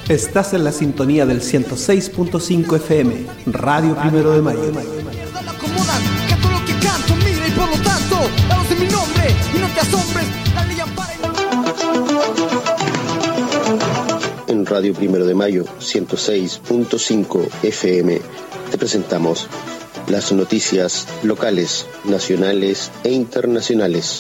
Estás en la sintonía del 106.5 FM, Radio Primero de Mayo. En Radio Primero de Mayo, 106.5 FM, te presentamos las noticias locales, nacionales e internacionales.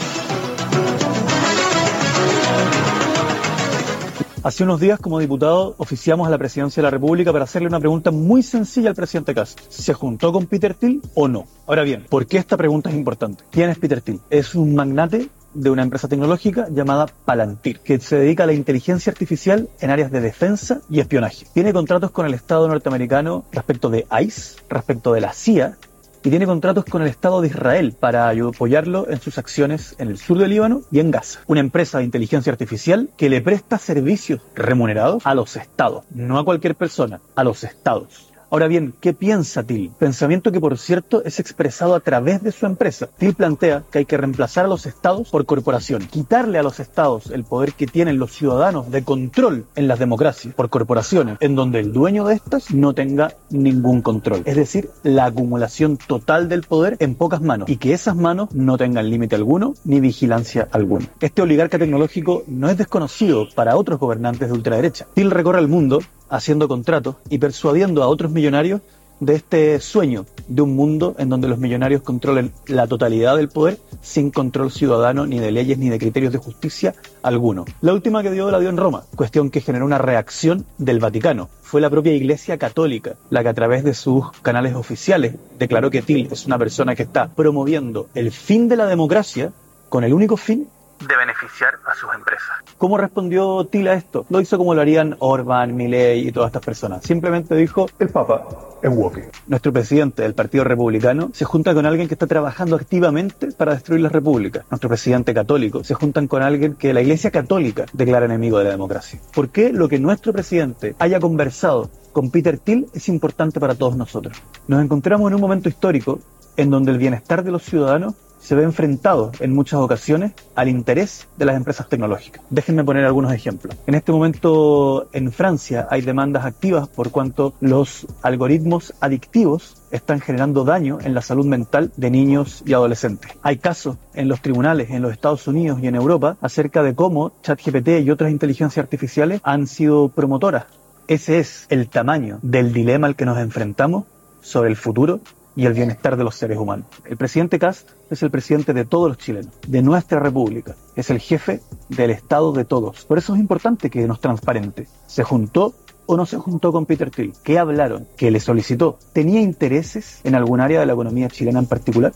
Hace unos días, como diputado, oficiamos a la Presidencia de la República para hacerle una pregunta muy sencilla al presidente Kast. ¿Se juntó con Peter Thiel o no? Ahora bien, ¿por qué esta pregunta es importante? ¿Quién es Peter Thiel? Es un magnate de una empresa tecnológica llamada Palantir, que se dedica a la inteligencia artificial en áreas de defensa y espionaje. Tiene contratos con el Estado norteamericano respecto de ICE, respecto de la CIA, y tiene contratos con el Estado de Israel para apoyarlo en sus acciones en el sur del Líbano y en Gaza. Una empresa de inteligencia artificial que le presta servicios remunerados a los estados, no a cualquier persona, a los estados. Ahora bien, ¿qué piensa Thiel? Pensamiento que, por cierto, es expresado a través de su empresa. Thiel plantea que hay que reemplazar a los estados por corporaciones, quitarle a los estados el poder que tienen los ciudadanos de control en las democracias por corporaciones, en donde el dueño de estas no tenga ningún control. Es decir, la acumulación total del poder en pocas manos, y que esas manos no tengan límite alguno ni vigilancia alguna. Este oligarca tecnológico no es desconocido para otros gobernantes de ultraderecha. Thiel recorre el mundo haciendo contratos y persuadiendo a otros millonarios de este sueño de un mundo en donde los millonarios controlen la totalidad del poder sin control ciudadano, ni de leyes, ni de criterios de justicia alguno. La última que dio la dio en Roma, cuestión que generó una reacción del Vaticano. Fue la propia Iglesia Católica la que a través de sus canales oficiales declaró que Thiel es una persona que está promoviendo el fin de la democracia con el único fin de beneficiar a sus empresas. ¿Cómo respondió Thiel a esto? Lo hizo como lo harían Orbán, Milei y todas estas personas. Simplemente dijo: el Papa es woke. Nuestro presidente del Partido Republicano se junta con alguien que está trabajando activamente para destruir las repúblicas. Nuestro presidente católico se juntan con alguien que la Iglesia Católica declara enemigo de la democracia. ¿Por qué lo que nuestro presidente haya conversado con Peter Thiel es importante para todos nosotros? Nos encontramos en un momento histórico en donde el bienestar de los ciudadanos se ve enfrentado en muchas ocasiones al interés de las empresas tecnológicas. Déjenme poner algunos ejemplos. En este momento en Francia hay demandas activas por cuanto los algoritmos adictivos están generando daño en la salud mental de niños y adolescentes. Hay casos en los tribunales en los Estados Unidos y en Europa acerca de cómo ChatGPT y otras inteligencias artificiales han sido promotoras. Ese es el tamaño del dilema al que nos enfrentamos sobre el futuro y el bienestar de los seres humanos. El presidente Kast es el presidente de todos los chilenos, de nuestra república. Es el jefe del Estado de todos. Por eso es importante que nos transparente. ¿Se juntó o no se juntó con Peter Thiel? ¿Qué hablaron? ¿Qué le solicitó? ¿Tenía intereses en algún área de la economía chilena en particular?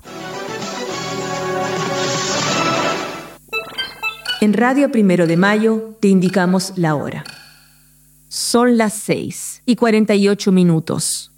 En Radio Primero de Mayo te indicamos la hora. Son las 6:48.